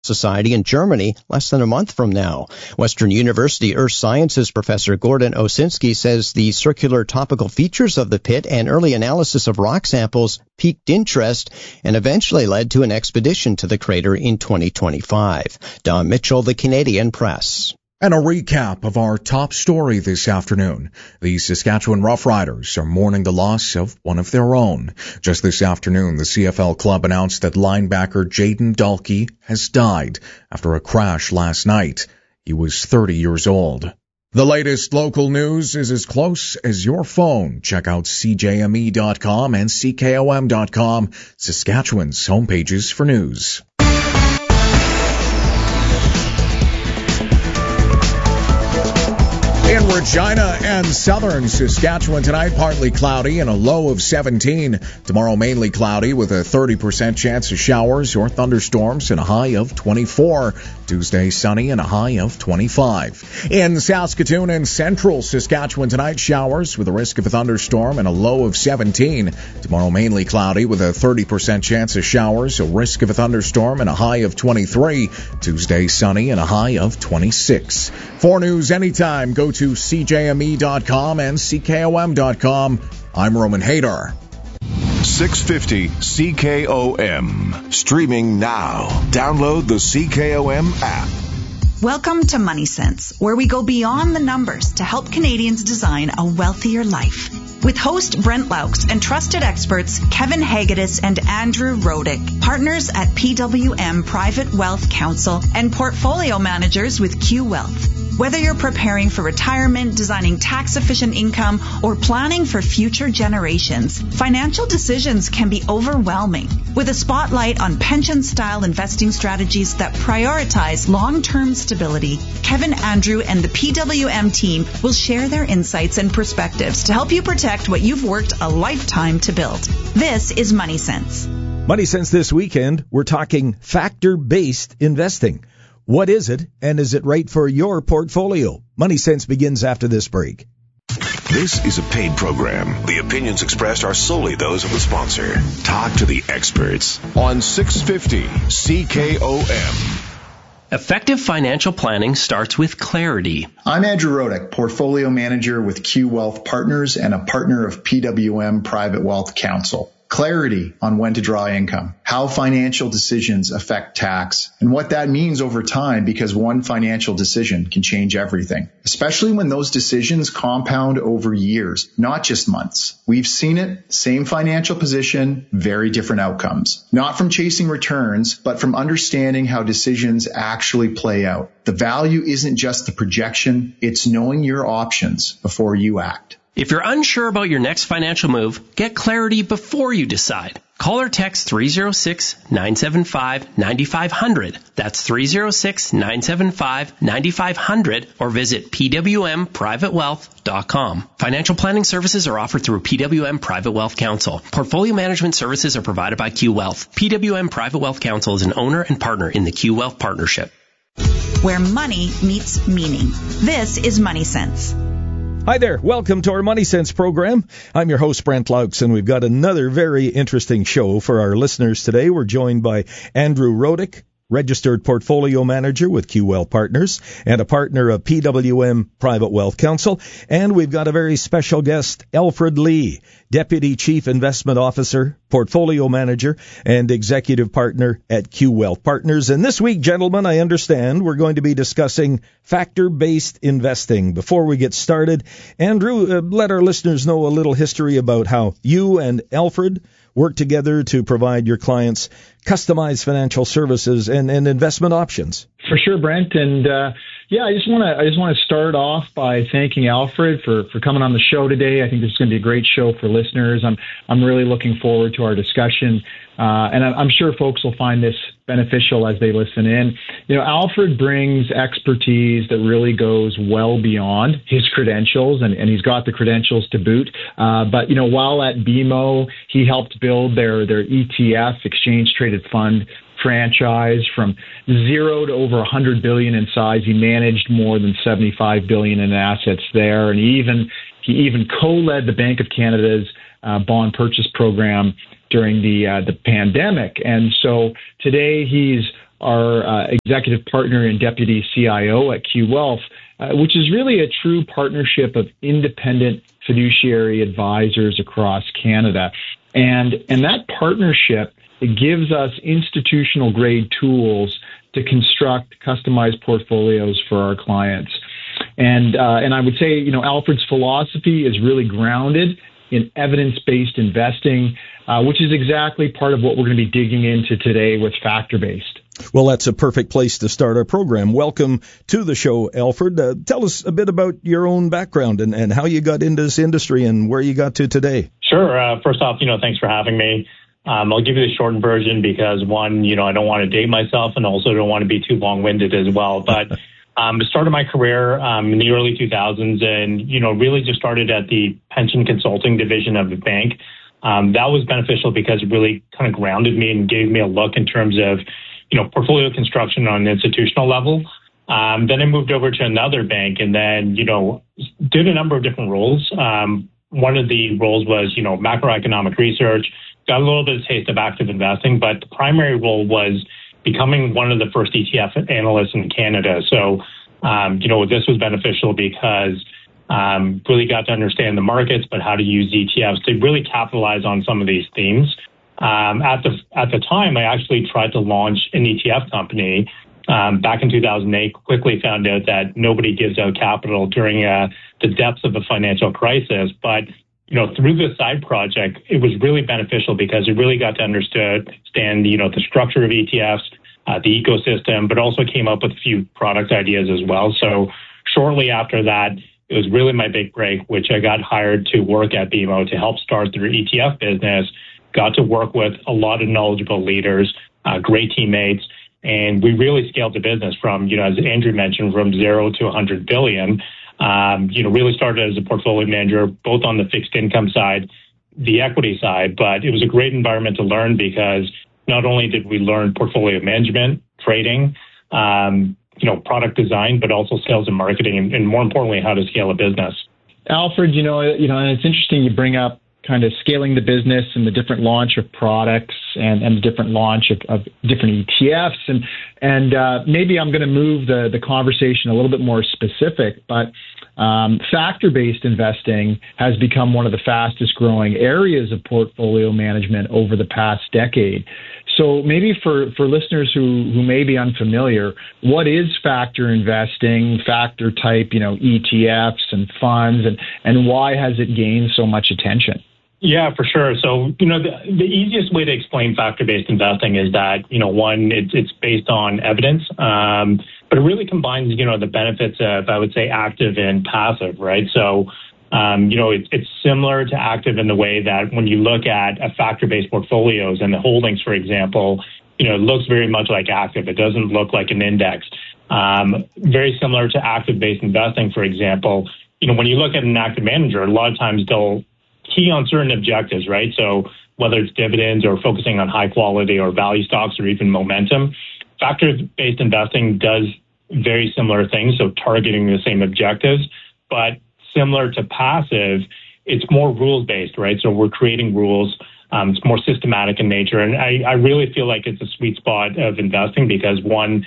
Society in Germany less than a month from now. Western University Earth Sciences professor Gordon Osinski says the circular topical features of the pit and early analysis of rock samples piqued interest and eventually led to an expedition to the crater in 2025. Don Mitchell, The Canadian Press. And a recap of our top story this afternoon. The Saskatchewan Roughriders are mourning the loss of one of their own. Just this afternoon, the CFL club announced that linebacker Jayden Dalkey has died after a crash last night. He was 30 years old. The latest local news is as close as your phone. Check out CJME.com and CKOM.com, Saskatchewan's homepages for news. In Regina and southern Saskatchewan tonight, partly cloudy and a low of 17. Tomorrow, mainly cloudy with a 30% chance of showers or thunderstorms and a high of 24. Tuesday, sunny and a high of 25. In Saskatoon and central Saskatchewan tonight, showers with a risk of a thunderstorm and a low of 17. Tomorrow, mainly cloudy with a 30% chance of showers, a risk of a thunderstorm and a high of 23. Tuesday, sunny and a high of 26. For news anytime, go to CJME.com and CKOM.com. I'm Roman Hader. 650 CKOM. Streaming now. Download the CKOM app. Welcome to Money Sense, where we go beyond the numbers to help Canadians design a wealthier life. With host Brent Laux and trusted experts Kevin Hagedis and Andrew Rodick, partners at PWM Private Wealth Counsel and portfolio managers with Q Wealth. Whether you're preparing for retirement, designing tax-efficient income, or planning for future generations, financial decisions can be overwhelming. With a spotlight on pension-style investing strategies that prioritize long-term stability, Kevin, Andrew, and the PWM team will share their insights and perspectives to help you protect what you've worked a lifetime to build. This is Money Sense. Money Sense this weekend, we're talking factor-based investing. What is it, and is it right for your portfolio? Money Sense begins after this break. This is a paid program. The opinions expressed are solely those of the sponsor. Talk to the experts on 650 CKOM. Effective financial planning starts with clarity. I'm Andrew Rodick, portfolio manager with Q Wealth Partners and a partner of PWM Private Wealth Counsel. Clarity on when to draw income, how financial decisions affect tax, and what that means over time, because one financial decision can change everything, especially when those decisions compound over years, not just months. We've seen it, same financial position, very different outcomes. Not from chasing returns, but from understanding how decisions actually play out. The value isn't just the projection, it's knowing your options before you act. If you're unsure about your next financial move, get clarity before you decide. Call or text 306-975-9500. That's 306-975-9500 or visit pwmprivatewealth.com. Financial planning services are offered through PWM Private Wealth Counsel. Portfolio management services are provided by Q Wealth. PWM Private Wealth Counsel is an owner and partner in the Q Wealth Partnership. Where money meets meaning. This is Money Sense. Hi there. Welcome to our Money Sense program. I'm your host, Brent Laux, and we've got another very interesting show for our listeners today. We're joined by Andrew Rodick, registered portfolio manager with Q Wealth Partners and a partner of PWM Private Wealth Counsel. And we've got a very special guest, Alfred Lee, Deputy Chief Investment Officer, Portfolio Manager, and Executive Partner at Q Wealth Partners. And this week, gentlemen, I understand we're going to be discussing factor-based investing. Before we get started, Andrew, let our listeners know a little history about how you and Alfred work together to provide your clients customized financial services and investment options. For sure, Brent. And I just want to start off by thanking Alfred for coming on the show today. I think this is going to be a great show for listeners. I'm really looking forward to our discussion, and I'm sure folks will find this beneficial as they listen in. You know, Alfred brings expertise that really goes well beyond his credentials, and he's got the credentials to boot. But you know, while at BMO, he helped build their ETF, exchange traded fund franchise, from zero to over 100 billion in size. He managed more than 75 billion in assets there, and he even co-led the Bank of Canada's bond purchase program during the pandemic. And so today he's our executive partner and deputy CIO at Q Wealth, which is really a true partnership of independent fiduciary advisors across Canada. And that partnership gives us institutional grade tools to construct customized portfolios for our clients. And I would say, Alfred's philosophy is really grounded in evidence-based investing, which is exactly part of what we're going to be digging into today with factor-based. Well, that's a perfect place to start our program. Welcome to the show, Alfred. Tell us a bit about your own background and how you got into this industry and where you got to today. Sure. First off, thanks for having me. I'll give you the shortened version because, one, I don't want to date myself and also don't want to be too long-winded as well. But I started my career in the early 2000s and, really just started at the pension consulting division of the bank. That was beneficial because it really kind of grounded me and gave me a look in terms of, portfolio construction on an institutional level. Then I moved over to another bank and then, did a number of different roles. One of the roles was, macroeconomic research, got a little bit of taste of active investing, but the primary role was becoming one of the first ETF analysts in Canada. So, this was beneficial because really got to understand the markets, but how to use ETFs to really capitalize on some of these themes. At the time, I actually tried to launch an ETF company back in 2008, quickly found out that nobody gives out capital during the depths of a financial crisis. But, through this side project, it was really beneficial because it really got to understand, the structure of ETFs, the ecosystem, but also came up with a few product ideas as well. So shortly after that, it was really my big break, which I got hired to work at BMO to help start their ETF business, got to work with a lot of knowledgeable leaders, great teammates, and we really scaled the business from, as Andrew mentioned, from 0 to 100 billion. Really started as a portfolio manager, both on the fixed income side, the equity side, but it was a great environment to learn because not only did we learn portfolio management, trading, product design, but also sales and marketing, and more importantly, how to scale a business. Alfred, and it's interesting you bring up kind of scaling the business and the different launch of products and the different launch of different ETFs. And maybe I'm going to move the conversation a little bit more specific, but factor-based investing has become one of the fastest growing areas of portfolio management over the past decade. So maybe for listeners who may be unfamiliar, what is factor investing, factor type, ETFs and funds, and why has it gained so much attention? Yeah, for sure. So, the easiest way to explain factor-based investing is that, one, it's based on evidence, but it really combines, the benefits of, I would say, active and passive, right? So, it's similar to active in the way that when you look at a factor-based portfolios and the holdings, for example, it looks very much like active. It doesn't look like an index. Very similar to active-based investing, for example, when you look at an active manager, a lot of times they'll key on certain objectives, right? So whether it's dividends or focusing on high quality or value stocks or even momentum, factor-based investing does very similar things, so targeting the same objectives, but similar to passive, it's more rules-based, right? So we're creating rules. It's more systematic in nature. And I really feel like it's a sweet spot of investing because one,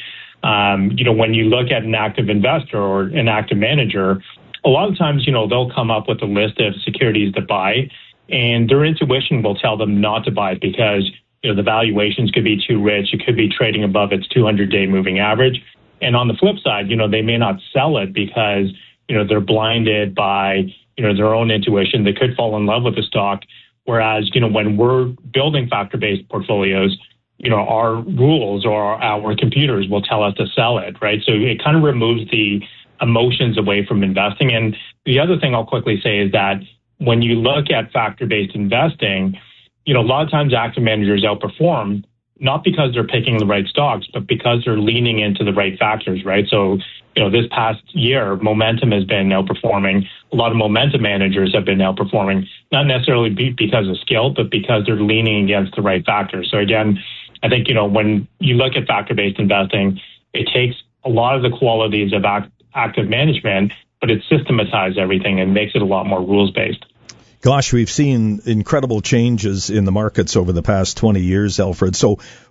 when you look at an active investor or an active manager, a lot of times, they'll come up with a list of securities to buy, and their intuition will tell them not to buy it because, the valuations could be too rich. It could be trading above its 200-day moving average. And on the flip side, they may not sell it because, they're blinded by, their own intuition. They could fall in love with the stock. Whereas, when we're building factor-based portfolios, our rules or our computers will tell us to sell it, right? So it kind of removes the emotions away from investing. And the other thing I'll quickly say is that when you look at factor-based investing, a lot of times active managers outperform, not because they're picking the right stocks, but because they're leaning into the right factors, right? So, this past year, momentum has been outperforming. A lot of momentum managers have been outperforming, not necessarily because of skill, but because they're leaning against the right factors. So again, I think, when you look at factor-based investing, it takes a lot of the qualities of active management, but it systematizes everything and makes it a lot more rules-based. Gosh, we've seen incredible changes in the markets over the past 20 years, Alfred. So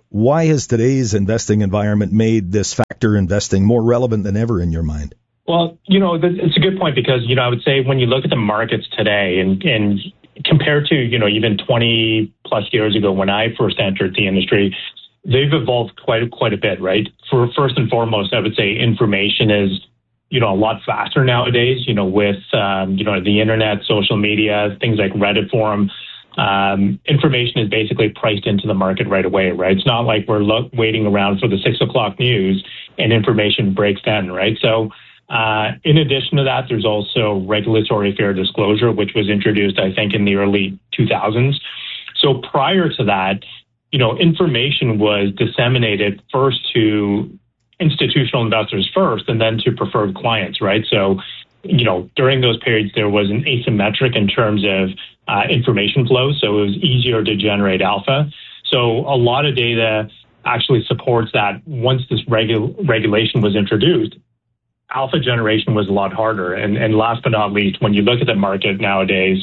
Why has today's investing environment made this factor investing more relevant than ever in your mind? Well, it's a good point because, I would say when you look at the markets today and compared to, even 20 plus years ago when I first entered the industry, they've evolved quite a bit, right? For first and foremost, I would say information is, a lot faster nowadays, with, the internet, social media, things like Reddit forum. Information is basically priced into the market right away, right? It's not like we're waiting around for the 6 o'clock news and information breaks then, right? So, in addition to that, there's also regulatory fair disclosure, which was introduced, I think, in the early 2000s. So prior to that, information was disseminated first to institutional investors first and then to preferred clients, right? So, during those periods, there was an asymmetric in terms of information flow. So it was easier to generate alpha. So a lot of data actually supports that once this regulation was introduced, alpha generation was a lot harder. And last but not least, when you look at the market nowadays,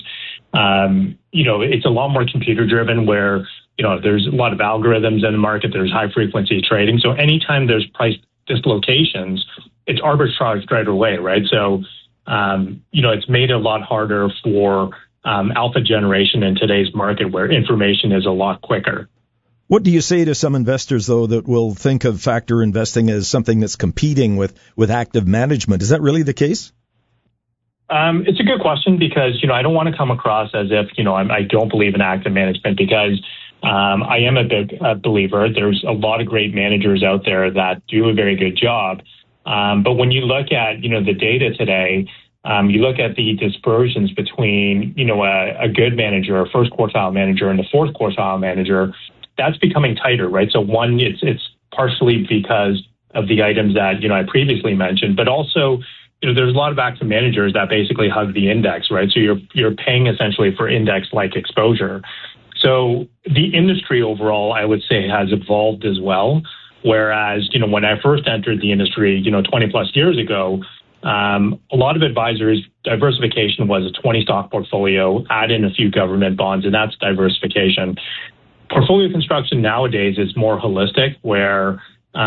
it's a lot more computer driven where, there's a lot of algorithms in the market. There's high frequency trading. So anytime there's price dislocations, it's arbitrage right away, right? So, it's made it a lot harder for alpha generation in today's market where information is a lot quicker. What do you say to some investors, though, that will think of factor investing as something that's competing with active management? Is that really the case? It's a good question because, I don't want to come across as if, I don't believe in active management because I am a big believer. There's a lot of great managers out there that do a very good job. But when you look at, the data today, you look at the dispersions between, a good manager, a first quartile manager, and a fourth quartile manager, that's becoming tighter, right? So one, it's partially because of the items that, I previously mentioned, but also, there's a lot of active managers that basically hug the index, right? So you're paying essentially for index-like exposure. So the industry overall, I would say, has evolved as well. Whereas, when I first entered the industry, 20 plus years ago, a lot of advisors, diversification was a 20 stock portfolio, add in a few government bonds, and that's diversification. Portfolio construction nowadays is more holistic where,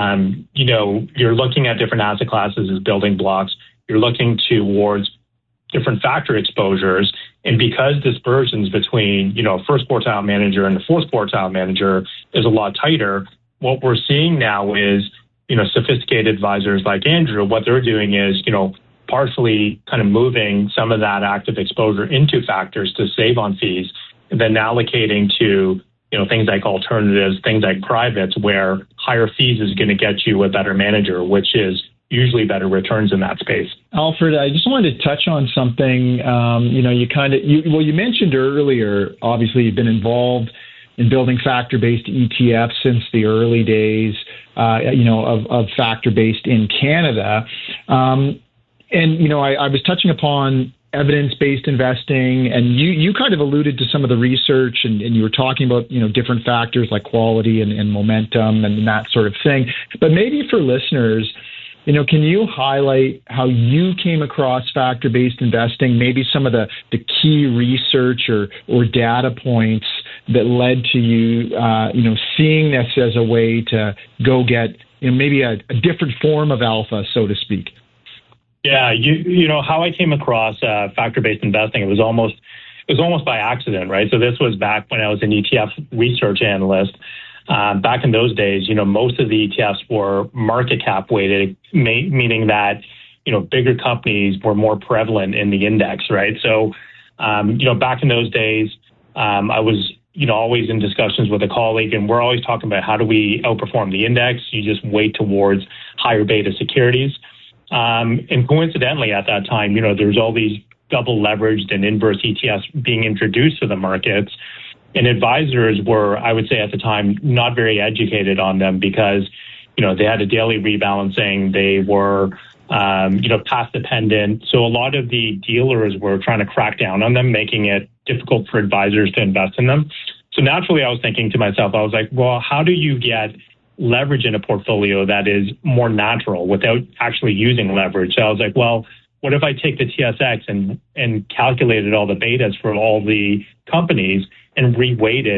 you're looking at different asset classes as building blocks. You're looking towards different factor exposures. And because dispersions between, first quartile manager and the fourth quartile manager is a lot tighter, what we're seeing now is, sophisticated advisors like Andrew, what they're doing is, partially kind of moving some of that active exposure into factors to save on fees and then allocating to, things like alternatives, things like privates, where higher fees is going to get you a better manager, which is usually better returns in that space. Alfred, I just wanted to touch on something. You mentioned earlier, obviously you've been involved in building factor-based ETFs since the early days, of factor-based in Canada. I was touching upon evidence-based investing, and you kind of alluded to some of the research, and you were talking about, different factors like quality and momentum and that sort of thing. But maybe for listeners, can you highlight how you came across factor-based investing, maybe some of the key research or data points that led to you, seeing this as a way to go get, maybe a different form of alpha, so to speak? Yeah, how I came across factor-based investing, it was almost by accident, right? So this was back when I was an ETF research analyst. Back in those days, most of the ETFs were market cap weighted, meaning that, bigger companies were more prevalent in the index, right? So, back in those days, I was, always in discussions with a colleague, and we're always talking about how do we outperform the index? You just weight towards higher beta securities. And coincidentally, at that time, there's all these double leveraged and inverse ETFs being introduced to the markets. And advisors were, I would say at the time, not very educated on them because, they had a daily rebalancing. They were, path dependent. So a lot of the dealers were trying to crack down on them, making it difficult for advisors to invest in them. So naturally, I was thinking to myself, I was like, well, how do you get leverage in a portfolio that is more natural without actually using leverage? So I was like, well, what if I take the TSX and calculated all the betas for all the companies and reweighted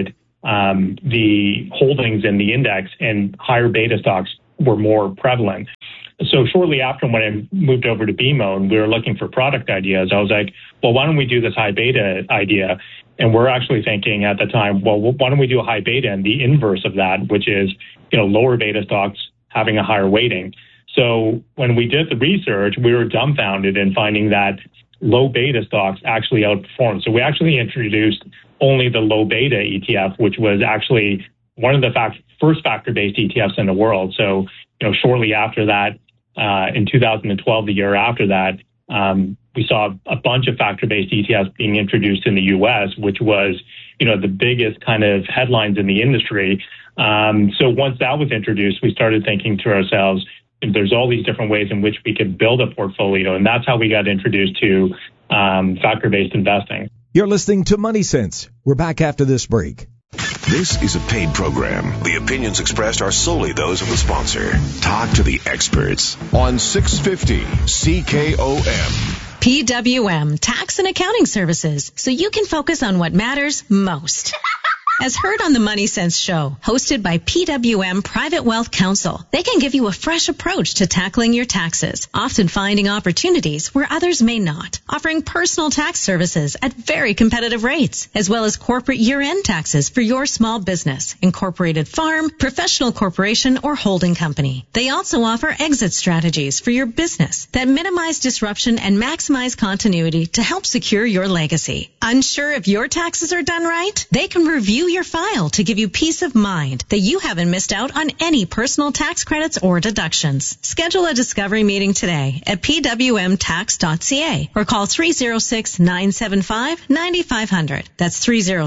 the holdings in the index, and higher beta stocks were more prevalent. So shortly after, when I moved over to BMO and we were looking for product ideas, I was like, well, why don't we do this high beta idea? And we're actually thinking at the time, well, why don't we do a high beta and the inverse of that, which is, lower beta stocks having a higher weighting. So when we did the research, we were dumbfounded in finding that low beta stocks actually outperformed. So we actually introduced only the low beta ETF, which was actually one of the first factor-based ETFs in the world. So, shortly after that, in 2012, the year after that, we saw a bunch of factor-based ETFs being introduced in the U.S., which was, the biggest kind of headlines in the industry. So once that was introduced, we started thinking to ourselves, there's all these different ways in which we could build a portfolio, and that's how we got introduced to factor-based investing. You're listening to Money Sense. We're back after this break. This is a paid program. The opinions expressed are solely those of the sponsor. Talk to the experts on 650 CKOM. PWM, Tax and Accounting Services, so you can focus on what matters most. As heard on the Money Sense show, hosted by PWM Private Wealth Counsel, they can give you a fresh approach to tackling your taxes, often finding opportunities where others may not, offering personal tax services at very competitive rates, as well as corporate year-end taxes for your small business, incorporated farm, professional corporation, or holding company. They also offer exit strategies for your business that minimize disruption and maximize continuity to help secure your legacy. Unsure if your taxes are done right? They can review your file to give you peace of mind that you haven't missed out on any personal tax credits or deductions. Schedule a discovery meeting today at pwmtax.ca or call 306-975-9500. That's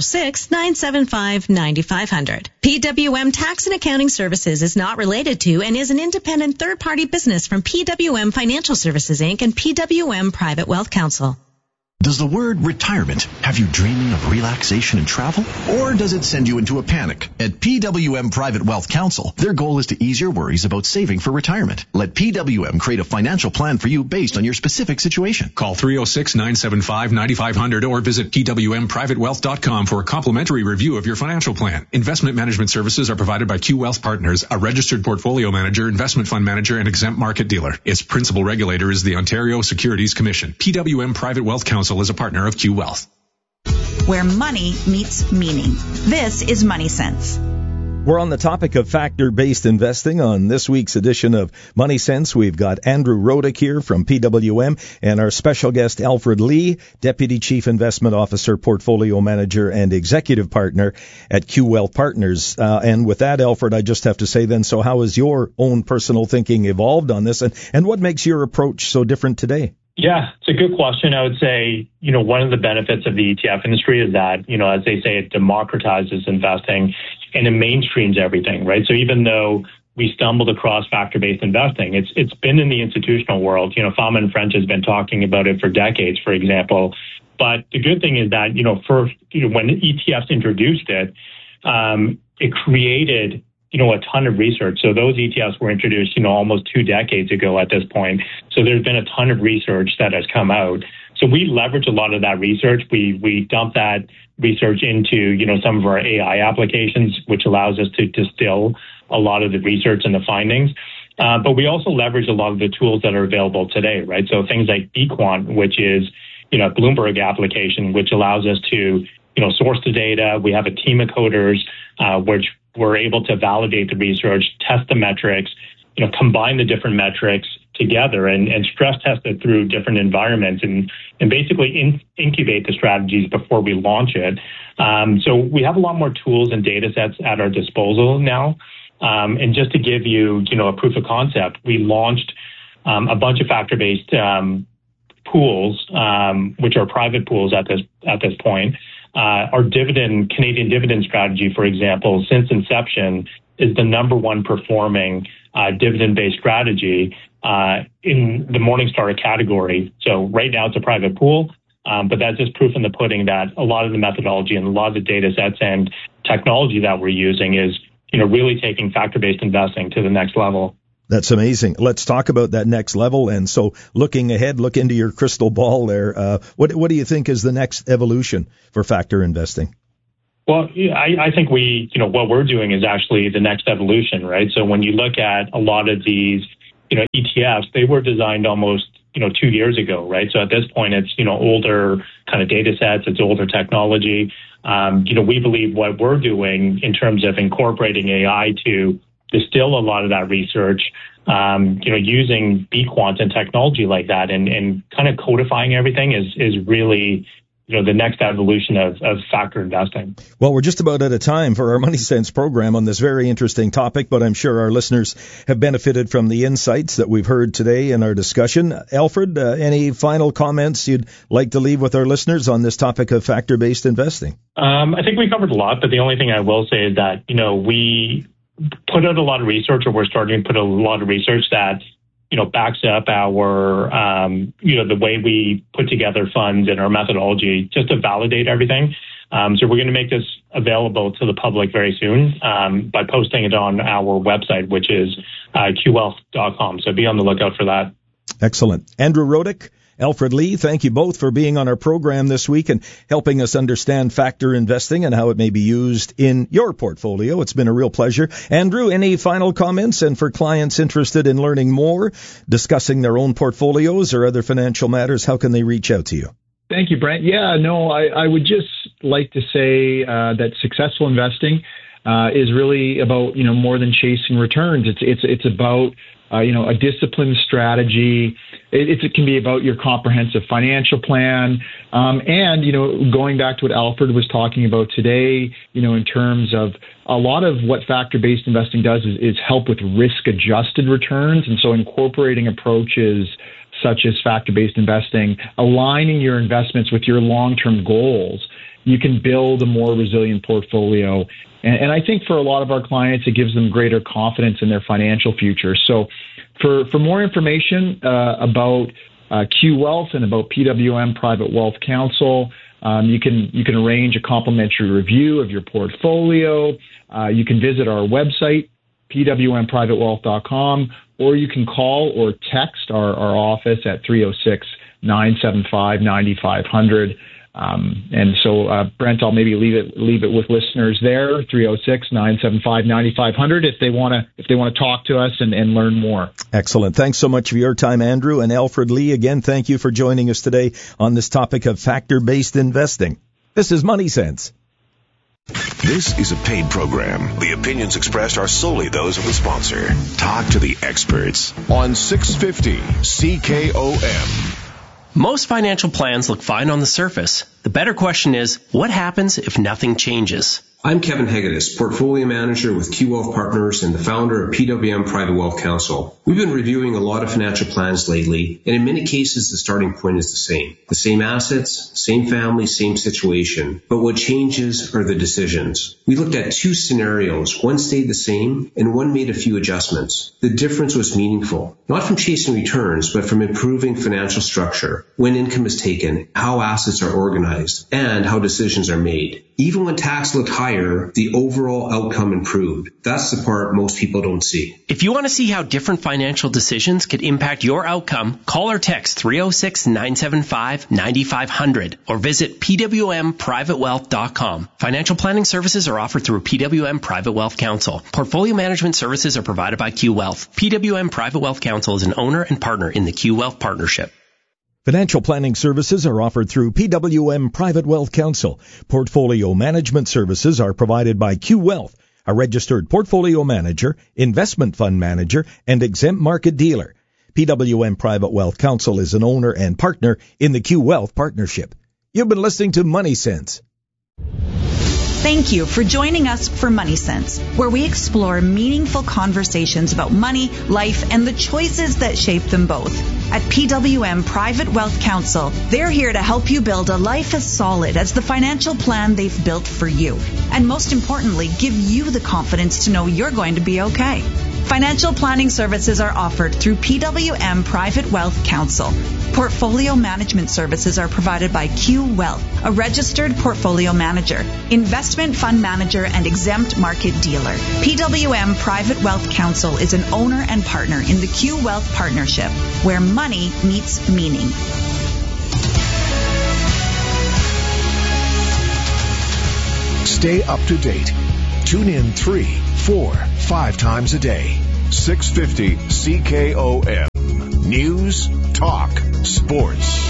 306-975-9500. PWM Tax and Accounting Services is not related to and is an independent third-party business from PWM Financial Services, Inc. and PWM Private Wealth Counsel. Does the word retirement have you dreaming of relaxation and travel? Or does it send you into a panic? At PWM Private Wealth Counsel, their goal is to ease your worries about saving for retirement. Let PWM create a financial plan for you based on your specific situation. Call 306-975-9500 or visit pwmprivatewealth.com for a complimentary review of your financial plan. Investment management services are provided by Q Wealth Partners, a registered portfolio manager, investment fund manager, and exempt market dealer. Its principal regulator is the Ontario Securities Commission. PWM Private Wealth Counsel is a partner of Q Wealth. Where money meets meaning. This is Money Sense. We're on the topic of factor-based investing on this week's edition of Money Sense. We've got Andrew Rodick here from PWM and our special guest Alfred Lee, Deputy Chief Investment Officer, Portfolio Manager, and Executive Partner at Q Wealth Partners. And with that, Alfred, I just have to say then, so how has your own personal thinking evolved on this, and what makes your approach so different today? Yeah, it's a good question. I would say, one of the benefits of the ETF industry is that, as they say, it democratizes investing and it mainstreams everything, right? So even though we stumbled across factor-based investing, it's been in the institutional world. Fama & French has been talking about it for decades, for example. But the good thing is that, first, when ETFs introduced it, it created a ton of research. So those ETFs were introduced, almost 2 decades ago at this point. So there's been a ton of research that has come out. So we leverage a lot of that research. We dump that research into, some of our AI applications, which allows us to distill a lot of the research and the findings. But we also leverage a lot of the tools that are available today, right? So things like Bquant, which is, a Bloomberg application, which allows us to, source the data. We have a team of coders, which we're able to validate the research, test the metrics, combine the different metrics together and stress test it through different environments and basically incubate the strategies before we launch it. So we have a lot more tools and data sets at our disposal now. And just to give you, a proof of concept, we launched a bunch of factor-based pools, which are private pools at this point. Our Canadian dividend strategy, for example, since inception, is the number one performing dividend-based strategy in the Morningstar category. So right now it's a private pool, but that's just proof in the pudding that a lot of the methodology and a lot of the data sets and technology that we're using is, really taking factor-based investing to the next level. That's amazing. Let's talk about that next level. And so looking ahead, look into your crystal ball there. What do you think is the next evolution for factor investing? Well, I think what we're doing is actually the next evolution, right? So when you look at a lot of these, ETFs, they were designed almost, 2 years ago, right? So at this point, it's, older kind of data sets, it's older technology. We believe what we're doing in terms of incorporating AI to distill a lot of that research, using BQuant and technology like that and kind of codifying everything is really the next evolution of factor investing. Well, we're just about out of time for our Money Sense program on this very interesting topic, but I'm sure our listeners have benefited from the insights that we've heard today in our discussion. Alfred, any final comments you'd like to leave with our listeners on this topic of factor-based investing? I think we covered a lot, but the only thing I will say is that, we put out a lot of research, or we're starting to put a lot of research that backs up our, the way we put together funds and our methodology just to validate everything. So we're going to make this available to the public very soon by posting it on our website, which is qwealth.com. So be on the lookout for that. Excellent. Andrew Rodick, Alfred Lee, thank you both for being on our program this week and helping us understand factor investing and how it may be used in your portfolio. It's been a real pleasure. Andrew, any final comments? And for clients interested in learning more, discussing their own portfolios or other financial matters, how can they reach out to you? Thank you, Brent. Yeah, no, I would just like to say that successful investing is really about, more than chasing returns. It's about a disciplined strategy. It can be about your comprehensive financial plan. And, going back to what Alfred was talking about today, in terms of a lot of what factor-based investing does is help with risk-adjusted returns. And so incorporating approaches such as factor-based investing, aligning your investments with your long-term goals, you can build a more resilient portfolio. And I think for a lot of our clients, it gives them greater confidence in their financial future. So for more information about Q Wealth and about PWM Private Wealth Counsel, you can arrange a complimentary review of your portfolio. You can visit our website, pwmprivatewealth.com, or you can call or text our office at 306-975-9500. And so, Brent, I'll maybe leave it with listeners there, 306-975-9500, if they want to talk to us and learn more. Excellent. Thanks so much for your time, Andrew. And Alfred Lee, again, thank you for joining us today on this topic of factor-based investing. This is Money Sense. This is a paid program. The opinions expressed are solely those of the sponsor. Talk to the experts on 650 CKOM. Most financial plans look fine on the surface. The better question is, what happens if nothing changes? I'm Kevin Hegedus, Portfolio Manager with Q Wealth Partners and the founder of PWM Private Wealth Counsel. We've been reviewing a lot of financial plans lately, and in many cases, the starting point is the same. The same assets, same family, same situation. But what changes are the decisions. We looked at two scenarios. One stayed the same, and one made a few adjustments. The difference was meaningful, not from chasing returns, but from improving financial structure, when income is taken, how assets are organized, and how decisions are made. Even when tax looked higher, the overall outcome improved. That's the part most people don't see. If you want to see how different financial decisions could impact your outcome, call or text 306-975-9500 or visit pwmprivatewealth.com. Financial planning services are offered through PWM Private Wealth Counsel. Portfolio management services are provided by Q Wealth. PWM Private Wealth Counsel is an owner and partner in the Q Wealth Partnership. Financial planning services are offered through PWM Private Wealth Counsel. Portfolio management services are provided by Q Wealth, a registered portfolio manager, investment fund manager, and exempt market dealer. PWM Private Wealth Counsel is an owner and partner in the Q Wealth Partnership. You've been listening to Money Sense. Thank you for joining us for Money Sense, where we explore meaningful conversations about money, life, and the choices that shape them both. At PWM Private Wealth Counsel, they're here to help you build a life as solid as the financial plan they've built for you. And most importantly, give you the confidence to know you're going to be okay. Financial planning services are offered through PWM Private Wealth Counsel. Portfolio management services are provided by Q Wealth, a registered portfolio manager, investment fund manager, and exempt market dealer. PWM Private Wealth Counsel is an owner and partner in the Q Wealth Partnership, where money meets meaning. Stay up to date. Tune in 3, 4, 5 times a day. 650 CKOM. News, talk, sports.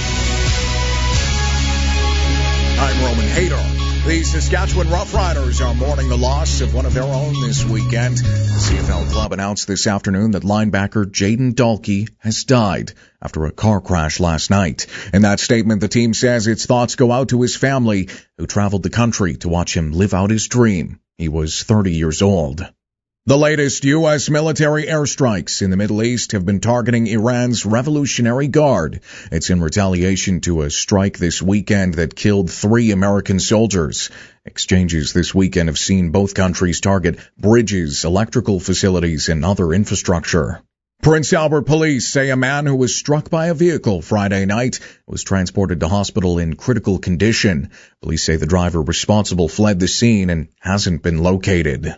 I'm Roman Hayter. The Saskatchewan Roughriders are mourning the loss of one of their own this weekend. The CFL club announced this afternoon that linebacker Jaden Dalkey has died after a car crash last night. In that statement, the team says its thoughts go out to his family, who traveled the country to watch him live out his dream. He was 30 years old. The latest U.S. military airstrikes in the Middle East have been targeting Iran's Revolutionary Guard. It's in retaliation to a strike this weekend that killed 3 American soldiers. Exchanges this weekend have seen both countries target bridges, electrical facilities, and other infrastructure. Prince Albert police say a man who was struck by a vehicle Friday night was transported to hospital in critical condition. Police say the driver responsible fled the scene and hasn't been located.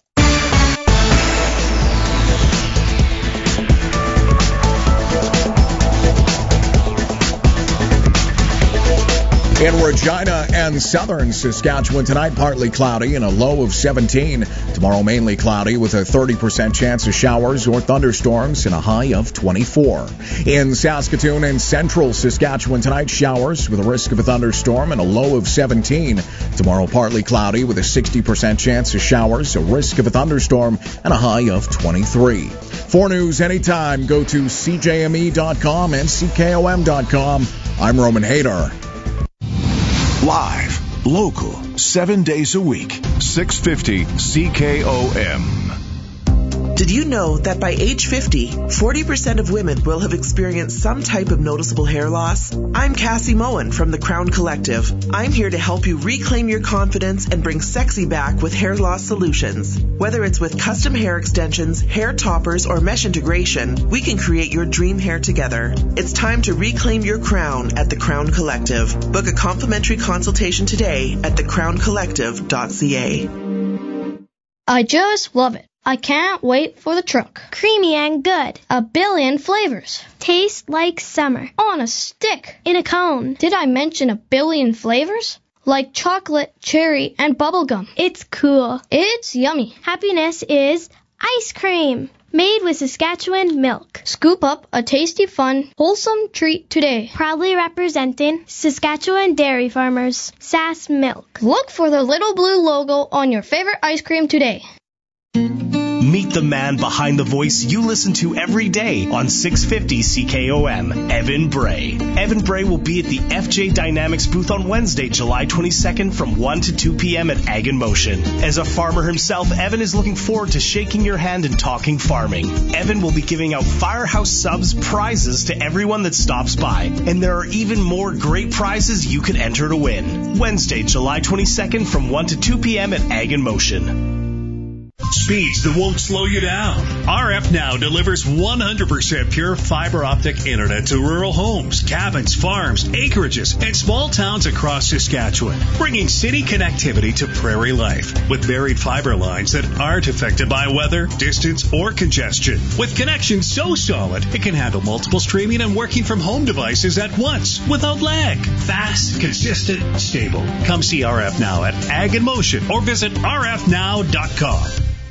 In Regina and southern Saskatchewan tonight, partly cloudy and a low of 17. Tomorrow, mainly cloudy with a 30% chance of showers or thunderstorms and a high of 24. In Saskatoon and central Saskatchewan tonight, showers with a risk of a thunderstorm and a low of 17. Tomorrow, partly cloudy with a 60% chance of showers, a risk of a thunderstorm, and a high of 23. For news anytime, go to CJME.com and CKOM.com. I'm Roman Hayter. Live, local, 7 days a week, 650 CKOM. Did you know that by age 50, 40% of women will have experienced some type of noticeable hair loss? I'm Cassie Moen from the Crown Collective. I'm here to help you reclaim your confidence and bring sexy back with hair loss solutions. Whether it's with custom hair extensions, hair toppers, or mesh integration, we can create your dream hair together. It's time to reclaim your crown at the Crown Collective. Book a complimentary consultation today at thecrowncollective.ca. I just love it. I can't wait for the truck. Creamy and good. A billion flavors. Tastes like summer. On a stick. In a cone. Did I mention a billion flavors? Like chocolate, cherry, and bubblegum. It's cool. It's yummy. Happiness is ice cream. Made with Saskatchewan milk. Scoop up a tasty, fun, wholesome treat today. Proudly representing Saskatchewan dairy farmers. Sask Milk. Look for the little blue logo on your favorite ice cream today. Meet the man behind the voice you listen to every day on 650 CKOM, Evan Bray. Evan Bray will be at the FJ Dynamics booth on Wednesday, July 22nd from 1 to 2 p.m. at Ag in Motion. As a farmer himself, Evan is looking forward to shaking your hand and talking farming. Evan will be giving out Firehouse Subs prizes to everyone that stops by, and there are even more great prizes you could enter to win. Wednesday, July 22nd from 1 to 2 p.m. at Ag in Motion. Speeds that won't slow you down. RF Now delivers 100% pure fiber optic internet to rural homes, cabins, farms, acreages, and small towns across Saskatchewan, bringing city connectivity to prairie life with buried fiber lines that aren't affected by weather, distance, or congestion. With connections so solid, it can handle multiple streaming and working from home devices at once without lag. Fast, consistent, stable. Come see RF Now at Ag in Motion or visit rfnow.com.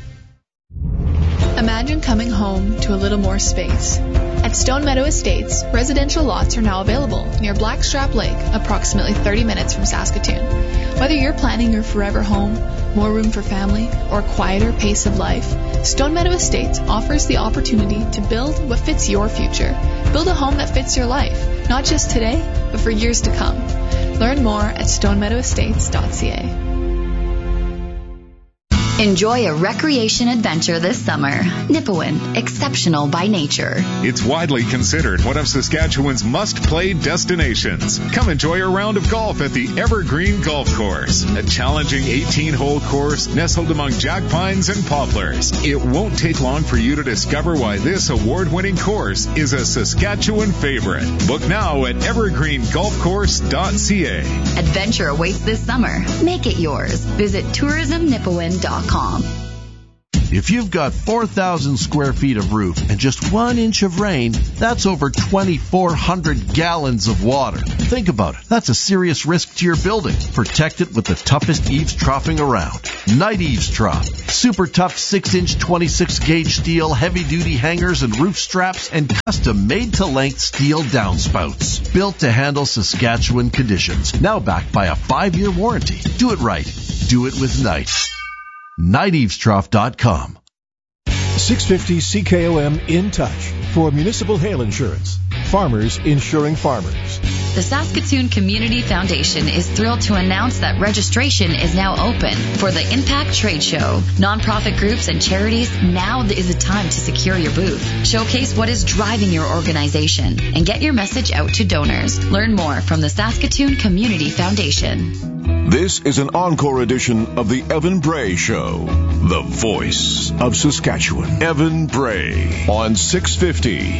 Imagine coming home to a little more space. At Stone Meadow Estates, residential lots are now available near Blackstrap Lake, approximately 30 minutes from Saskatoon. Whether you're planning your forever home, more room for family, or a quieter pace of life, Stone Meadow Estates offers the opportunity to build what fits your future. Build a home that fits your life, not just today, but for years to come. Learn more at stonemeadowestates.ca. Enjoy a recreation adventure this summer. Nipawin, exceptional by nature. It's widely considered one of Saskatchewan's must-play destinations. Come enjoy a round of golf at the Evergreen Golf Course, a challenging 18-hole course nestled among jack pines and poplars. It won't take long for you to discover why this award-winning course is a Saskatchewan favorite. Book now at evergreengolfcourse.ca. Adventure awaits this summer. Make it yours. Visit tourismnipawin.com. If you've got 4,000 square feet of roof and just 1 inch of rain, that's over 2,400 gallons of water. Think about it. That's a serious risk to your building. Protect it with the toughest eavesdropping around. Night Eavesdrop. Super tough 6-inch 26-gauge steel, heavy-duty hangers and roof straps, and custom made-to-length steel downspouts. Built to handle Saskatchewan conditions. Now backed by a 5-year warranty. Do it right. Do it with Night. NightEavesdrop.com. 650 CKOM In Touch for municipal hail insurance. Farmers insuring farmers. The Saskatoon Community Foundation is thrilled to announce that registration is now open for the Impact Trade Show. Nonprofit groups and charities, now is the time to secure your booth. Showcase what is driving your organization and get your message out to donors. Learn more from the Saskatoon Community Foundation. This is an encore edition of the Evan Bray Show, the voice of Saskatchewan. Evan Bray on 650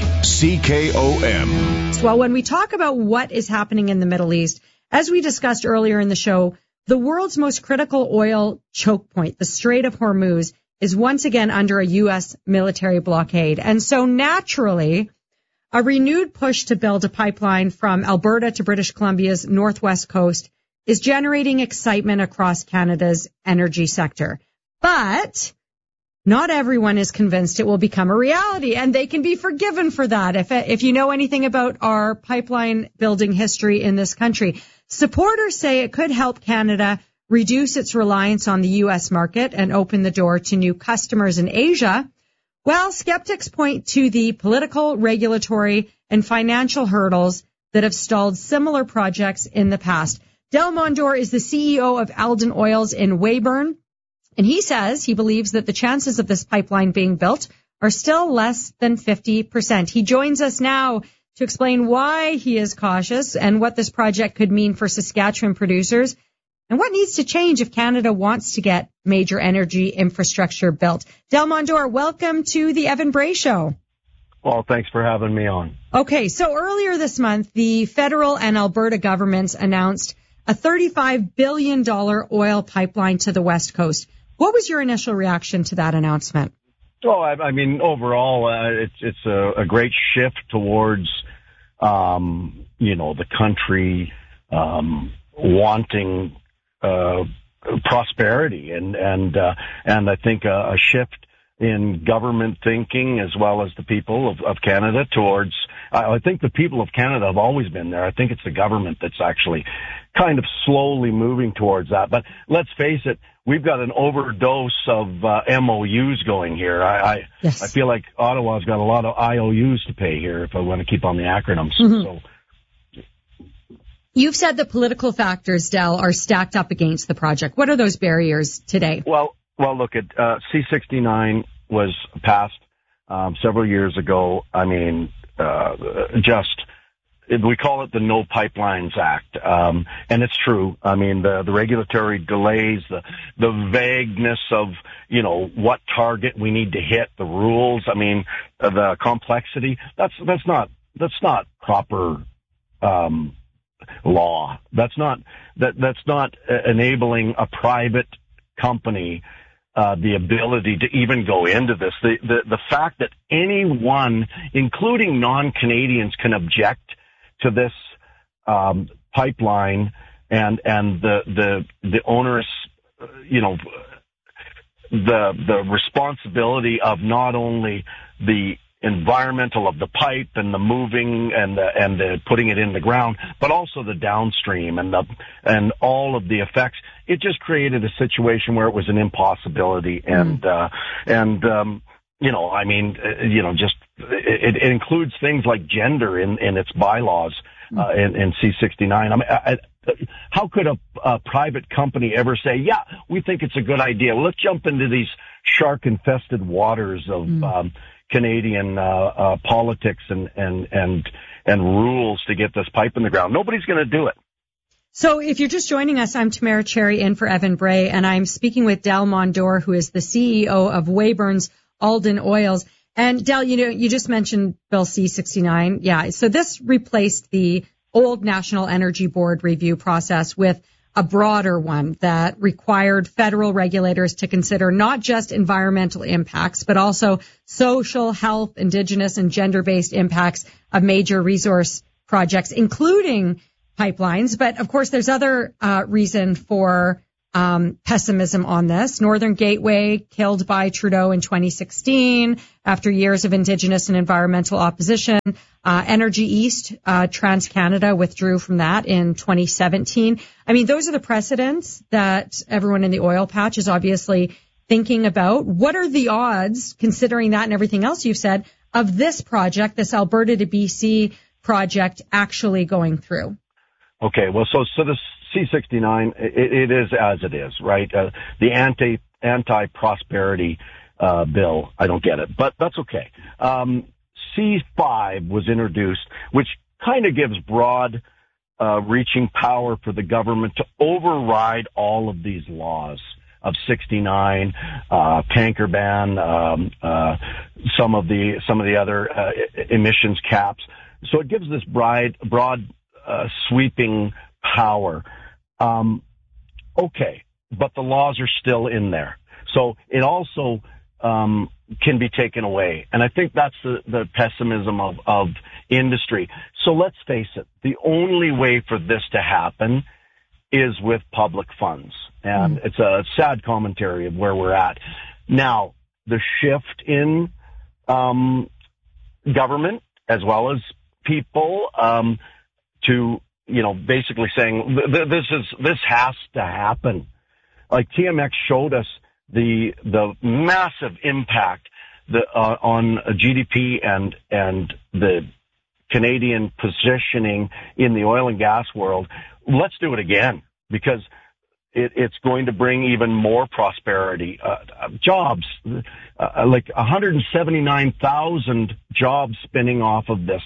CKOM. Well, when we talk about what is happening in the Middle East, as we discussed earlier in the show, the world's most critical oil choke point, the Strait of Hormuz, is once again under a U.S. military blockade. And so naturally, a renewed push to build a pipeline from Alberta to British Columbia's northwest coast is generating excitement across Canada's energy sector. But not everyone is convinced it will become a reality, and they can be forgiven for that. If you know anything about our pipeline building history in this country, supporters say it could help Canada reduce its reliance on the U.S. market and open the door to new customers in Asia, while skeptics point to the political, regulatory, and financial hurdles that have stalled similar projects in the past. Del Mondor is the CEO of Alden Oils in Weyburn, and he says he believes that the chances of this pipeline being built are still less than 50%. He joins us now to explain why he is cautious and what this project could mean for Saskatchewan producers and what needs to change if Canada wants to get major energy infrastructure built. Del Mondor, welcome to the Evan Bray Show. Well, thanks for having me on. Okay, so earlier this month, the federal and Alberta governments announced a $35 billion oil pipeline to the West Coast. What was your initial reaction to that announcement? Oh, I mean, overall, it's a great shift towards, the country wanting prosperity and I think a shift in government thinking as well as the people of Canada towards. I think the people of Canada have always been there. I think it's the government that's actually kind of slowly moving towards that. But let's face it, we've got an overdose of MOUs going here. I feel like Ottawa's got a lot of IOUs to pay here if I want to keep on the acronyms. Mm-hmm. So, you've said the political factors, Del, are stacked up against the project. What are those barriers today? Well, look at C-69 was passed several years ago. I mean, we call it the No Pipelines Act. And it's true. I mean, the regulatory delays, the vagueness of, what target we need to hit, the rules. I mean, the complexity. That's not proper, law. That's not enabling a private company the ability to even go into this. The fact that anyone, including non-Canadians, can object to this pipeline and the onerous, the responsibility of not only the environmental of the pipe and the moving and the putting it in the ground, but also the downstream and all of the effects. It just created a situation where it was an impossibility. It includes things like gender in its bylaws, in C-69. I mean, how could a private company ever say, yeah, we think it's a good idea. Let's jump into these shark-infested waters of, Canadian, politics and rules to get this pipe in the ground. Nobody's going to do it. So if you're just joining us, I'm Tamara Cherry in for Evan Bray, and I'm speaking with Del Mondor, who is the CEO of Weyburn's Alden Oils. And Del, you just mentioned Bill C-69. Yeah, so this replaced the old National Energy Board review process with a broader one that required federal regulators to consider not just environmental impacts, but also social, health, Indigenous, and gender-based impacts of major resource projects, including pipelines. But of course, there's other reason for pessimism on this. Northern Gateway killed by Trudeau in 2016 after years of Indigenous and environmental opposition. Energy East, TransCanada withdrew from that in 2017. I mean, those are the precedents that everyone in the oil patch is obviously thinking about. What are the odds, considering that and everything else you've said, of this project, this Alberta to BC project, actually going through? Okay, well, so this C-69, it is as it is, right? The anti-prosperity bill, I don't get it, but that's okay. C-5 was introduced, which kind of gives broad reaching power for the government to override all of these laws of 69, tanker ban, some of the other emissions caps. So it gives this broad sweeping power. Okay, but the laws are still in there. So it also can be taken away. And I think that's the pessimism of industry. So let's face it, the only way for this to happen is with public funds. And it's a sad commentary of where we're at. Now, the shift in government as well as people to, basically saying this has to happen. Like TMX showed us the massive impact on GDP and the Canadian positioning in the oil and gas world. Let's do it again, because it's going to bring even more prosperity, jobs, like 179,000 jobs spinning off of this,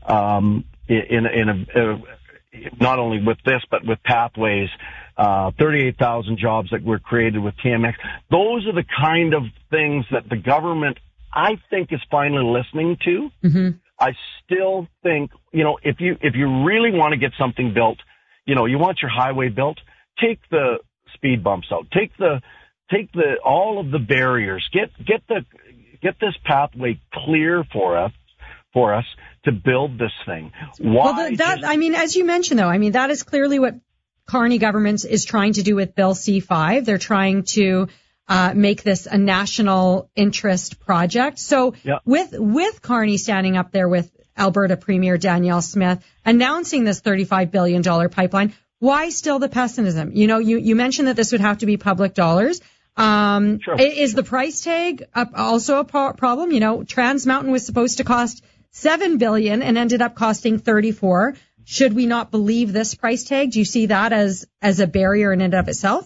not only with this, but with Pathways, 38,000 jobs that were created with TMX. Those are the kind of things that the government, I think, is finally listening to. Mm-hmm. I still think, if you really want to get something built, you want your highway built, take the speed bumps out, take all of the barriers, get this pathway clear for us to build this thing. Why? Well, as you mentioned, though, that is clearly what Carney government is trying to do with Bill C-5. They're trying to make this a national interest project. So with Carney standing up there with Alberta Premier Danielle Smith announcing this $35 billion pipeline, why still the pessimism? You mentioned that this would have to be public dollars. Sure. Is the price tag also a problem? Trans Mountain was supposed to cost $7 billion and ended up costing $34. Should we not believe this price tag? Do you see that as a barrier in and of itself?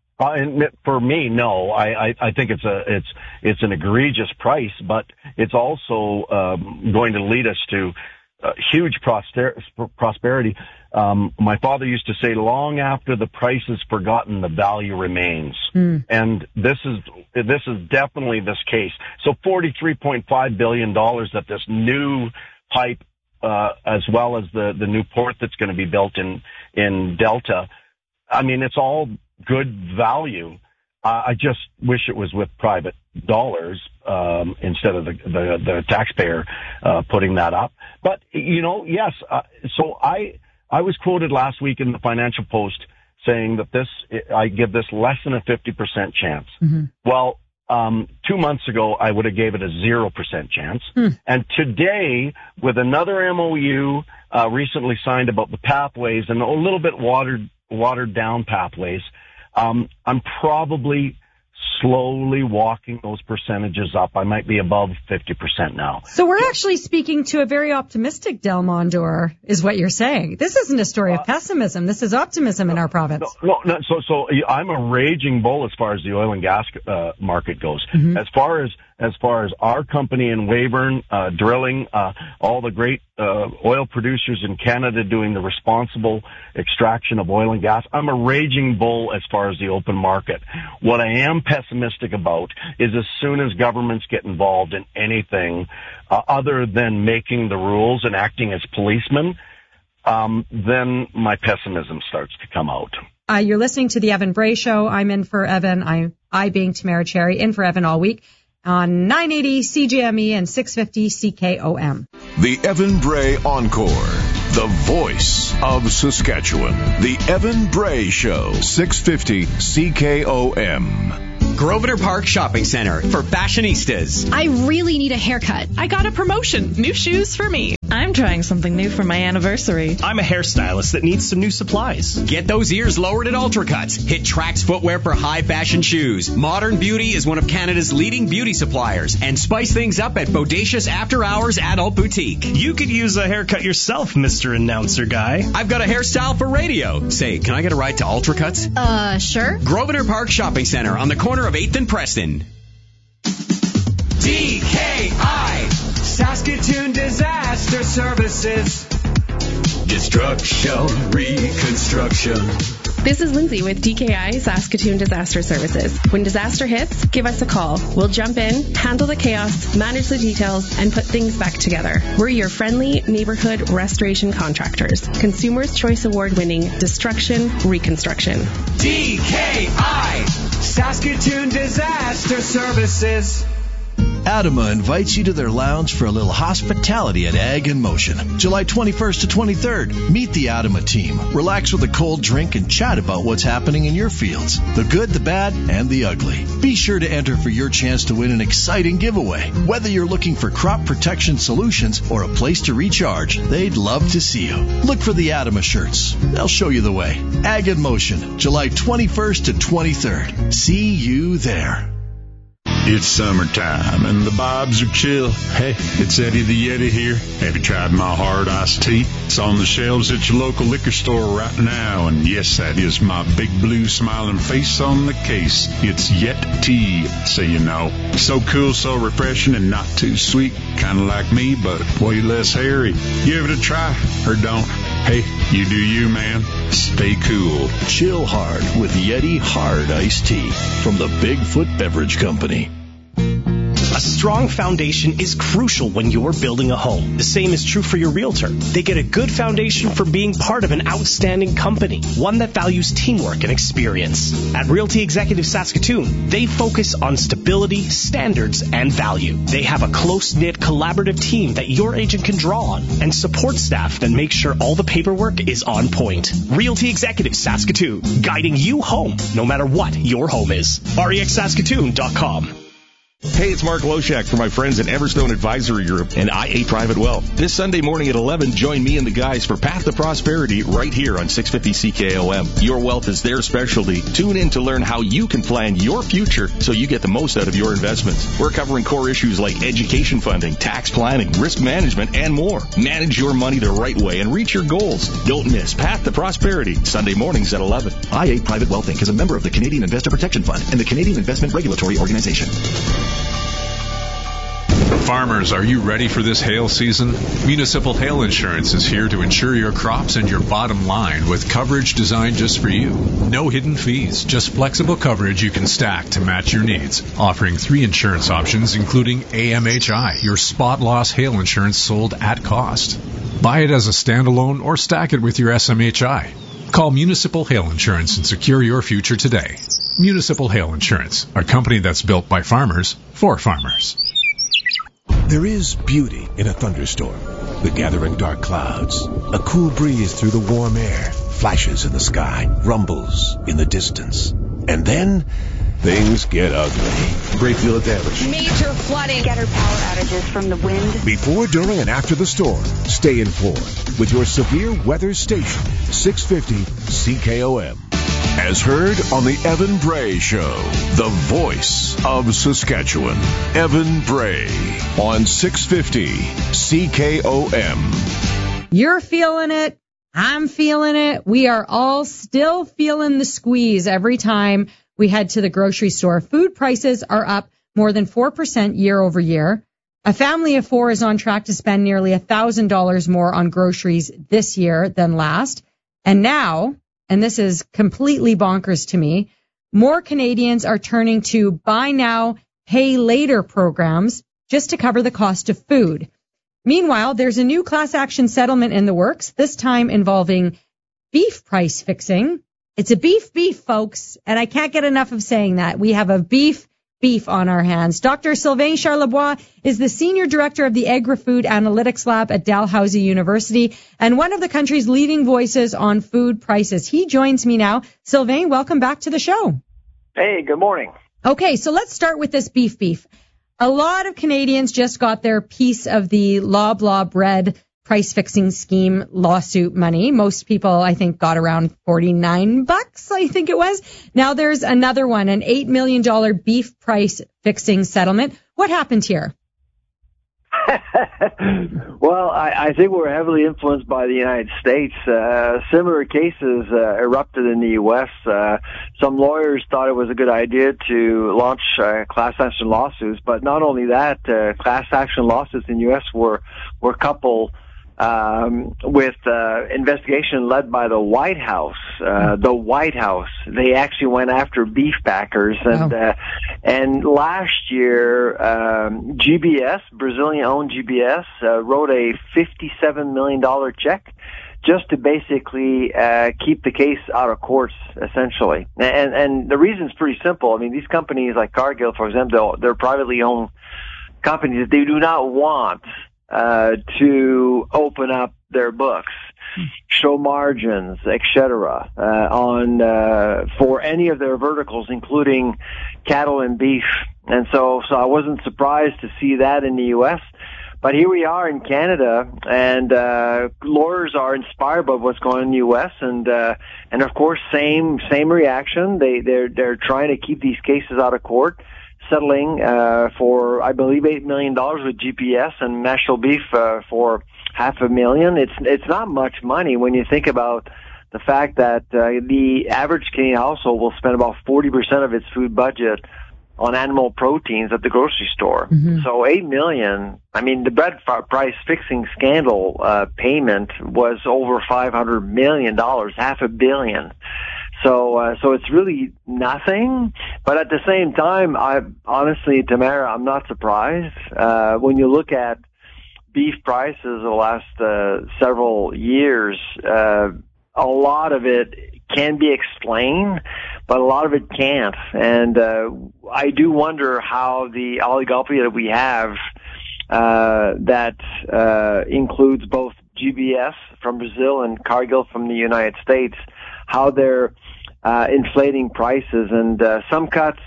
For me, no. I think it's an egregious price, but it's also going to lead us to huge prosperity. My father used to say, long after the price is forgotten, the value remains. And this is definitely this case. So $43.5 billion that this new pipe, as well as the new port that's going to be built in Delta, it's all good value. I just wish it was with private dollars instead of the taxpayer putting that up. But yes. So I was quoted last week in the Financial Post saying that I give this less than a 50% chance. Mm-hmm. Well, 2 months ago I would have gave it a 0% chance. And today, with another MOU recently signed about the pathways and a little bit watered down pathways, I'm probably slowly walking those percentages up. I might be above 50% now. So we're actually speaking to a very optimistic Del Mondor, is what you're saying. This isn't a story of pessimism. This is optimism in our province. No. So I'm a raging bull as far as the oil and gas market goes. Mm-hmm. As far as our company in Weyburn, drilling, all the great oil producers in Canada doing the responsible extraction of oil and gas, I'm a raging bull as far as the open market. What I am pessimistic about is as soon as governments get involved in anything other than making the rules and acting as policemen, then my pessimism starts to come out. You're listening to the Evan Bray Show. I'm in for Evan. I being Tamara Cherry, in for Evan all week on 980 CJME and 650 CKOM. The Evan Bray Encore, the voice of Saskatchewan. The Evan Bray Show, 650 CKOM. Grosvenor Park Shopping Center for fashionistas. I really need a haircut. I got a promotion. New shoes for me. I'm trying something new for my anniversary. I'm a hairstylist that needs some new supplies. Get those ears lowered at Ultracuts. Hit Trax Footwear for high fashion shoes. Modern Beauty is one of Canada's leading beauty suppliers. And spice things up at Bodacious After Hours Adult Boutique. You could use a haircut yourself, Mr. Announcer Guy. I've got a hairstyle for radio. Say, can I get a ride to Ultracuts? Sure. Grosvenor Park Shopping Center on the corner of 8th and Preston. DKI, Saskatoon Disaster Services. Destruction, reconstruction. This is Lindsay with DKI Saskatoon Disaster Services. When disaster hits, give us a call. We'll jump in, handle the chaos, manage the details, and put things back together. We're your friendly neighborhood restoration contractors. Consumers' Choice Award-winning Destruction Reconstruction. DKI, Saskatoon Disaster Services. Adama invites you to their lounge for a little hospitality at Ag in Motion. July 21st to 23rd. Meet the Adama team. Relax with a cold drink and chat about what's happening in your fields. The good, the bad, and the ugly. Be sure to enter for your chance to win an exciting giveaway. Whether you're looking for crop protection solutions or a place to recharge, they'd love to see you. Look for the Adama shirts. They'll show you the way. Ag in Motion, July 21st to 23rd. See you there. It's summertime and the vibes are chill. Hey, it's Eddie the Yeti here. Have you tried my hard iced tea? It's on the shelves at your local liquor store right now. And yes, that is my big blue smiling face on the case. It's Yet Tea, so you know. So cool, so refreshing, and not too sweet. Kind of like me, but way less hairy. Give it a try, or don't. Hey, you do you, man. Stay cool. Chill hard with Yeti Hard Iced Tea from the Bigfoot Beverage Company. A strong foundation is crucial when you're building a home. The same is true for your realtor. They get a good foundation from being part of an outstanding company, one that values teamwork and experience. At Realty Executive Saskatoon, they focus on stability, standards, and value. They have a close-knit, collaborative team that your agent can draw on and support staff that make sure all the paperwork is on point. Realty Executive Saskatoon, guiding you home no matter what your home is. REXSaskatoon.com. Hey, it's Mark Loshak for my friends at Everstone Advisory Group and IA Private Wealth. This Sunday morning at 11, join me and the guys for Path to Prosperity right here on 650 CKOM. Your wealth is their specialty. Tune in to learn how you can plan your future so you get the most out of your investments. We're covering core issues like education funding, tax planning, risk management, and more. Manage your money the right way and reach your goals. Don't miss Path to Prosperity, Sunday mornings at 11. IA Private Wealth Inc. is a member of the Canadian Investor Protection Fund and the Canadian Investment Regulatory Organization. Farmers, are you ready for this hail season? Municipal Hail Insurance is here to insure your crops and your bottom line with coverage designed just for you. No hidden fees, just flexible coverage you can stack to match your needs. Offering 3 insurance options, including AMHI, your spot loss hail insurance sold at cost. Buy it as a standalone or stack it with your SMHI. Call Municipal Hail Insurance and secure your future today. Municipal Hail Insurance, a company that's built by farmers for farmers. There is beauty in a thunderstorm. The gathering dark clouds, a cool breeze through the warm air, flashes in the sky, rumbles in the distance. And then things get ugly. Great deal of damage. Major flooding. Scattered power outages from the wind. Before, during, and after the storm, stay informed with your severe weather station, 650 CKOM. As heard on the Evan Bray Show, the voice of Saskatchewan. Evan Bray on 650 CKOM. You're feeling it. I'm feeling it. We are all still feeling the squeeze every time we head to the grocery store. Food prices are up more than 4% year over year. A family of 4 is on track to spend nearly $1,000 more on groceries this year than last. And now, and this is completely bonkers to me, more Canadians are turning to buy now, pay later programs just to cover the cost of food. Meanwhile, there's a new class action settlement in the works, this time involving beef price fixing. It's a beef, folks, and I can't get enough of saying that. We have a beef on our hands. Dr. Sylvain Charlebois is the Senior Director of the Agri-Food Analytics Lab at Dalhousie University and one of the country's leading voices on food prices. He joins me now. Sylvain, welcome back to the show. Hey, good morning. Okay, so let's start with this beef. A lot of Canadians just got their piece of the Loblaw bread price-fixing scheme lawsuit money. Most people, I think, got around $49, I think it was. Now there's another one, an $8 million beef price-fixing settlement. What happened here? Well, I think we're heavily influenced by the United States. Similar cases erupted in the U.S. Some lawyers thought it was a good idea to launch class action lawsuits, but not only that, class action lawsuits in the U.S. were coupled with investigation led by the White House. The White House, they actually went after beef packers, and last year, GBS, Brazilian-owned GBS, wrote a $57 million check just to basically keep the case out of courts, essentially. And the reason's pretty simple. I mean, these companies like Cargill, for example, they're privately owned companies. They do not want to open up their books, show margins, etc., for any of their verticals, including cattle and beef. And so I wasn't surprised to see that in the U.S. But here we are in Canada, and lawyers are inspired by what's going on in the U.S. and of course, same reaction. They're trying to keep these cases out of court, settling for, I believe, $8 million with GPS and National Beef for $500,000. It's not much money when you think about the fact that the average Canadian household will spend about 40% of its food budget on animal proteins at the grocery store. Mm-hmm. So $8 million. I mean, the bread price fixing scandal payment was over $500 million, $500 million. So it's really nothing. But at the same time, honestly, Tamara, I'm not surprised. When you look at beef prices the last several years, a lot of it can be explained, but a lot of it can't. And I do wonder how the oligopoly that we have that includes both GBS from Brazil and Cargill from the United States, how they're inflating prices. And some cuts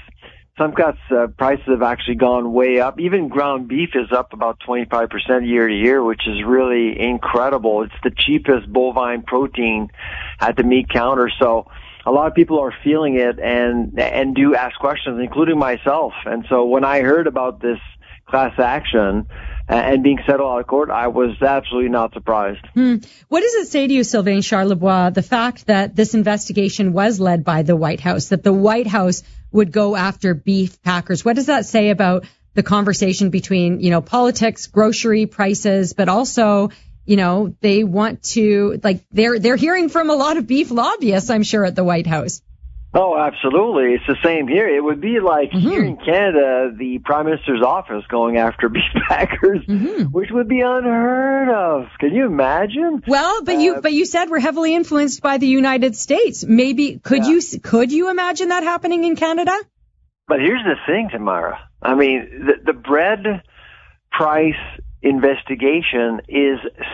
prices have actually gone way up. Even ground beef is up about 25% year to year, which is really incredible. It's the cheapest bovine protein at the meat counter. So a lot of people are feeling it and do ask questions, including myself. And so when I heard about this class action and being settled out of court, I was absolutely not surprised. What does it say to you, Sylvain Charlebois, the fact that this investigation was led by the White House, that the White House would go after beef packers? What does that say about the conversation between, politics, grocery prices, but also, they want to, they're hearing from a lot of beef lobbyists, I'm sure, at the White House. Oh, absolutely. It's the same here. It would be like here in Canada, the Prime Minister's office going after beef packers, which would be unheard of. Can you imagine? Well, but you said we're heavily influenced by the United States. Maybe could you imagine that happening in Canada? But here's the thing, Tamara. I mean, the bread price investigation is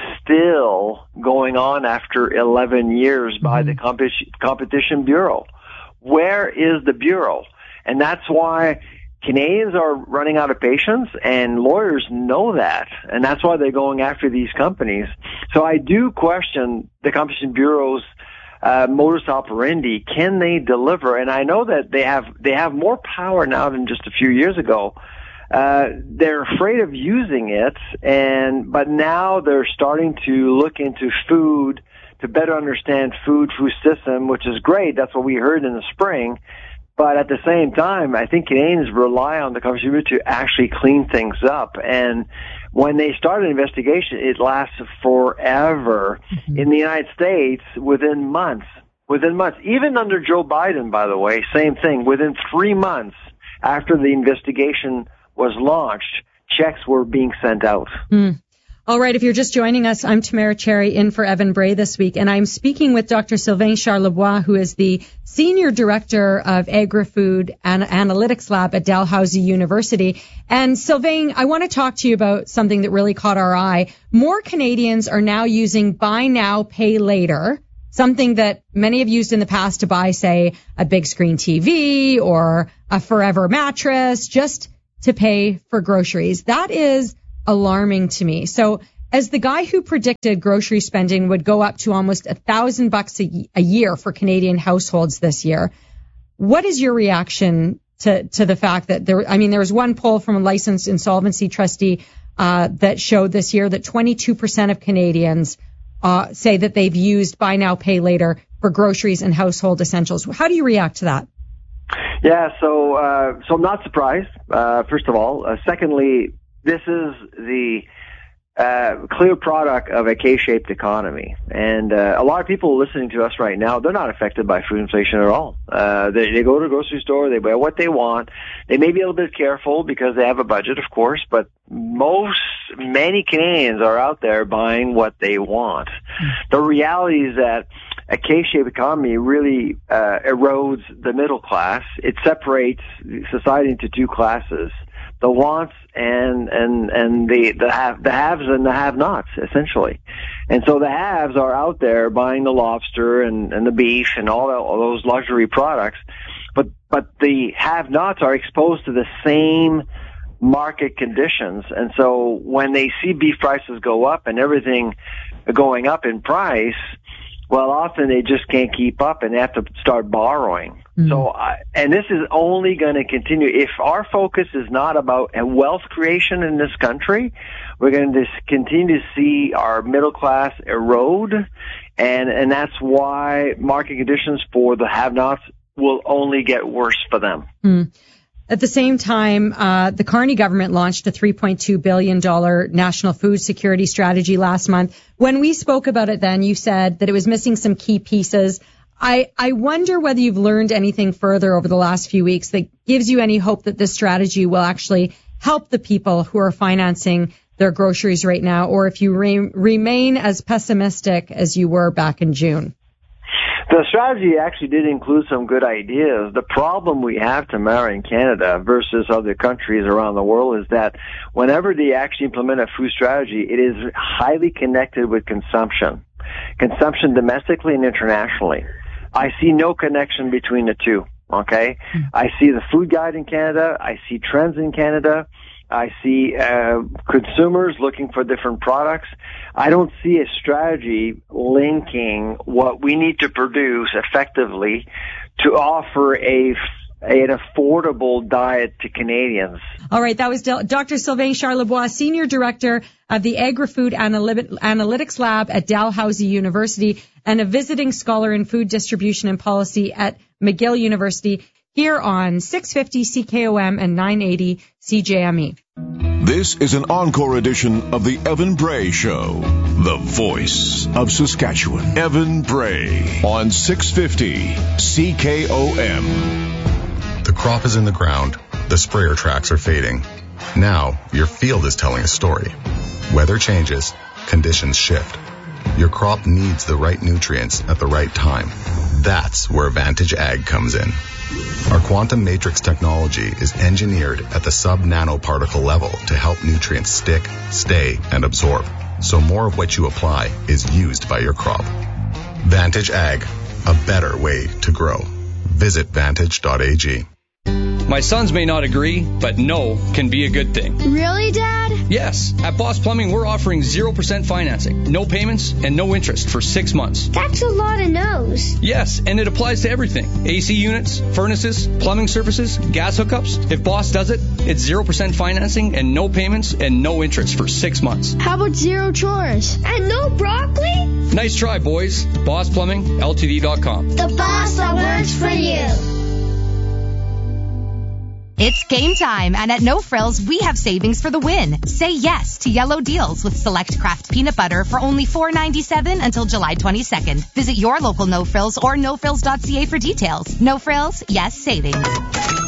still going on after 11 years by the Competition Bureau. Where is the Bureau? And that's why Canadians are running out of patience, and lawyers know that, and that's why they're going after these companies. So I do question the Competition Bureau's modus operandi. Can they deliver? And I know that they have more power now than just a few years ago. They're afraid of using it, but now they're starting to look into food to better understand food system, which is great. That's what we heard in the spring. But at the same time, I think Canadians rely on the Competition Bureau to actually clean things up. And when they start an investigation, it lasts forever. In the United States, within months, even under Joe Biden, by the way, same thing. Within 3 months after the investigation was launched, checks were being sent out. All right, if you're just joining us, I'm Tamara Cherry in for Evan Bray this week, and I'm speaking with Dr. Sylvain Charlebois, who is the Senior Director of Agri-Food and Analytics Lab at Dalhousie University. And Sylvain, I want to talk to you about something that really caught our eye. More Canadians are now using buy now, pay later, something that many have used in the past to buy, say, a big screen TV or a Forever mattress, just to pay for groceries. That is alarming to me. So as the guy who predicted grocery spending would go up to almost $1,000 a year for Canadian households this year, what is your reaction to the fact that there was one poll from a licensed insolvency trustee that showed this year that 22% of Canadians say that they've used buy now, pay later for groceries and household essentials. How do you react to that? Yeah, so I'm not surprised, first of all. Secondly, this is the clear product of a K-shaped economy. And a lot of people listening to us right now, they're not affected by food inflation at all. They go to a grocery store, they buy what they want. They may be a little bit careful because they have a budget, of course, but many Canadians are out there buying what they want. The reality is that a K-shaped economy really erodes the middle class. It separates society into two classes: the wants and the haves and the have-nots, essentially. And so the haves are out there buying the lobster and the beef and all those luxury products, but the have-nots are exposed to the same market conditions. And so when they see beef prices go up and everything going up in price, well, often they just can't keep up and they have to start borrowing. So, and this is only going to continue. If our focus is not about wealth creation in this country, we're going to continue to see our middle class erode, and that's why market conditions for the have-nots will only get worse for them. At the same time, the Carney government launched a $3.2 billion national food security strategy last month. When we spoke about it then, you said that it was missing some key pieces. I wonder whether you've learned anything further over the last few weeks that gives you any hope that this strategy will actually help the people who are financing their groceries right now, or if you remain as pessimistic as you were back in June. The strategy actually did include some good ideas. The problem we have, Tamara, in Canada versus other countries around the world is that whenever they actually implement a food strategy, it is highly connected with consumption domestically and internationally. I see no connection between the two, okay? I see the food guide in Canada. I see trends in Canada. I see consumers looking for different products. I don't see a strategy linking what we need to produce effectively to offer an affordable diet to Canadians. All right, that was Dr. Sylvain Charlebois, Senior Director of the Agri-Food Analytics Lab at Dalhousie University and a visiting scholar in food distribution and policy at McGill University, here on 650 CKOM and 980 CJME. This is an encore edition of the Evan Bray Show, the voice of Saskatchewan. Evan Bray on 650 CKOM. The crop is in the ground. The sprayer tracks are fading. Now, your field is telling a story. Weather changes. Conditions shift. Your crop needs the right nutrients at the right time. That's where Vantage Ag comes in. Our quantum matrix technology is engineered at the sub-nanoparticle level to help nutrients stick, stay, and absorb, so more of what you apply is used by your crop. Vantage Ag, a better way to grow. Visit vantage.ag. My sons may not agree, but no can be a good thing. Really, Dad? Yes. At Boss Plumbing, we're offering 0% financing, no payments, and no interest for 6 months. That's a lot of no's. Yes, and it applies to everything. AC units, furnaces, plumbing services, gas hookups. If Boss does it, it's 0% financing and no payments and no interest for 6 months. How about zero chores? And no broccoli? Nice try, boys. Boss Plumbing, LTD.com. The boss that works for you. It's game time, and at No Frills, we have savings for the win. Say yes to yellow deals with select Kraft peanut butter for only $4.97 until July 22nd. Visit your local No Frills or nofrills.ca for details. No Frills, yes savings.